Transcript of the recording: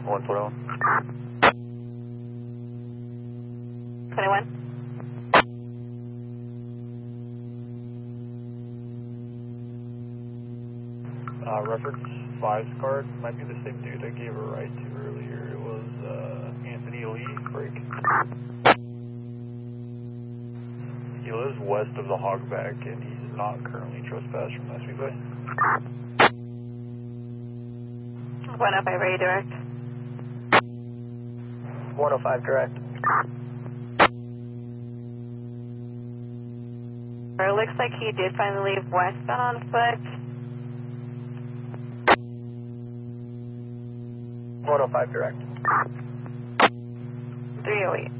121. 21. Reference 5's card might be the same dude I gave a ride to earlier. It was Anthony Lee Break. He lives west of the Hogback and he's not currently trespassed from last week. 105, ready direct. 105 direct. It looks like he did finally leave westbound on foot. 105 direct. 308.